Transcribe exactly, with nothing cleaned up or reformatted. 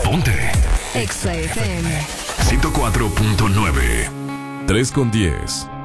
Ponte. Exa F M. ciento cuatro punto nueve. tres con diez.